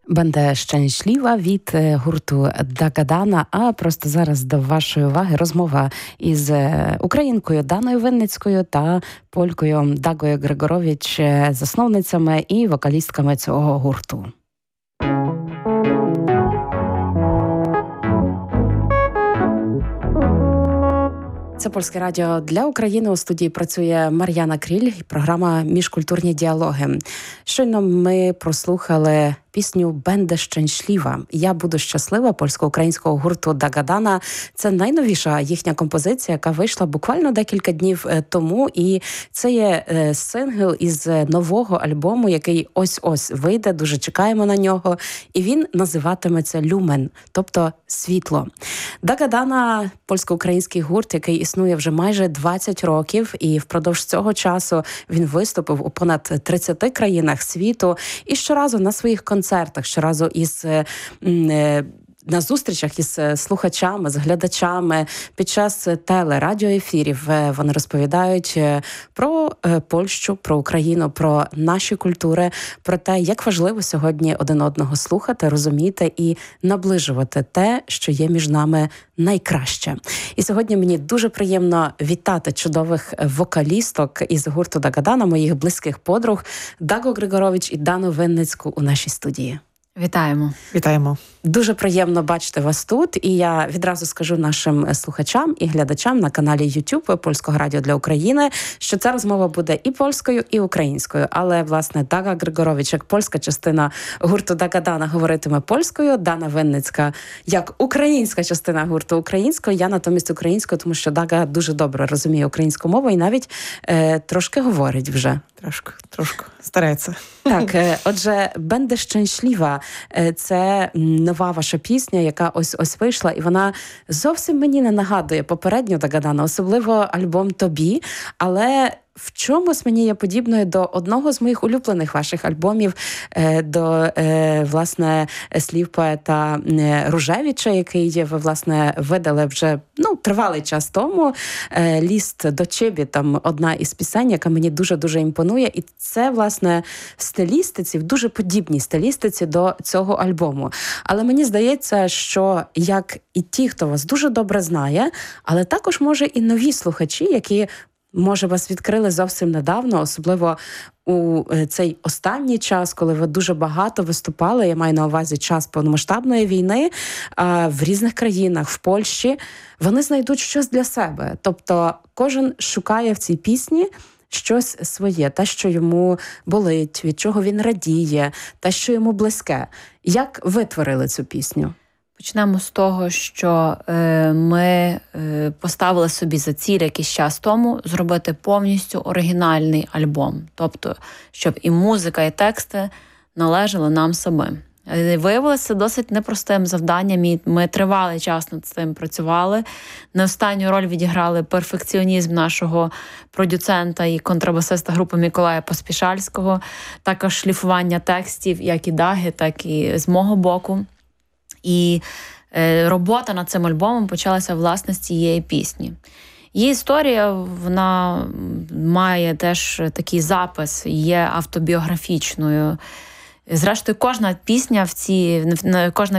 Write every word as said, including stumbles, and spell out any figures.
Będę szczęśliwa від гурту Дагадана. А просто зараз до вашої уваги розмова із українкою Даною Винницькою та полькою Дагою Григорович, засновницями і вокалістками цього гурту. Це Польське радіо для України. У студії працює Мар'яна Кріль і програма «Міжкультурні діалоги». Щойно ми прослухали пісню «Będę szczęśliwa». «Я буду щаслива» польсько-українського гурту Дагадана. Це найновіша їхня композиція, яка вийшла буквально декілька днів тому. І це є сингл із нового альбому, який ось-ось вийде. Дуже чекаємо на нього. І він називатиметься «Люмен», тобто «Світло». Дагадана – польсько-український гурт, який існує вже майже двадцять років. І впродовж цього часу він виступив у понад тридцяти країнах світу. І щоразу на своїх концертах концертах, щоразу із на зустрічах із слухачами, з глядачами, під час телерадіоефірів вони розповідають про Польщу, про Україну, про наші культури, про те, як важливо сьогодні один одного слухати, розуміти і наближувати те, що є між нами найкраще. І сьогодні мені дуже приємно вітати чудових вокалісток із гурту Дагадана, моїх близьких подруг, Дагу Григорович і Дану Винницьку у нашій студії. Вітаємо. Вітаємо. Дуже приємно бачити вас тут. І я відразу скажу нашим слухачам і глядачам на каналі YouTube Польського радіо для України, що ця розмова буде і польською, і українською. Але, власне, Дага Григорович, як польська частина гурту Дагадана, говоритиме польською, Дана Винницька, як українська частина гурту українською, я натомість українською, тому що Дага дуже добре розуміє українську мову і навіть е, трошки говорить вже. Трошки, трошки. Старається. Так, отже, «Będę szczęśliwa» – це нова ваша пісня, яка ось-ось вийшла, і вона зовсім мені не нагадує попередню Дагадана, особливо альбом «Тобі», але в чомусь мені є подібною до одного з моїх улюблених ваших альбомів, до, власне, слів поета Ружевича, який ви, власне, видали вже, ну, тривалий час тому. «Ліст до Чебі», там одна із пісень, яка мені дуже-дуже імпонує. І це, власне, в стилістиці, в дуже подібній стилістиці до цього альбому. Але мені здається, що як і ті, хто вас дуже добре знає, але також, може, і нові слухачі, які може, вас відкрили зовсім недавно, особливо у цей останній час, коли ви дуже багато виступали, я маю на увазі час повномасштабної війни, в різних країнах, в Польщі, вони знайдуть щось для себе. Тобто кожен шукає в цій пісні щось своє, те, що йому болить, від чого він радіє, те, що йому близьке. Як ви творили цю пісню? Почнемо з того, що е, ми е, поставили собі за ціль якийсь час тому зробити повністю оригінальний альбом. Тобто, щоб і музика, і тексти належали нам самим. Е, виявилося досить непростим завданням, і ми тривалий час над цим працювали. Не останню роль відіграли перфекціонізм нашого продюцента і контрабасиста групи Миколая Поспішальського, також шліфування текстів, як і Даги, так і з мого боку. І е, робота над цим альбомом почалася, власне, з цієї пісні. Її історія, вона має теж такий запис, є автобіографічною. Зрештою, кожна пісня в цій, кожна